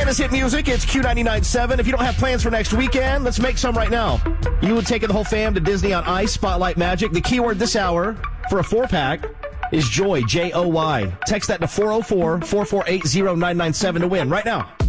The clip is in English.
Santa's hit music. It's Q99.7. If you don't have plans for next weekend, let's make some right now. You would take the whole fam to Disney on Ice, Spotlight Magic. The keyword this hour for a 4-pack is JOY, J-O-Y. Text that to 404-448-0997 to win right now.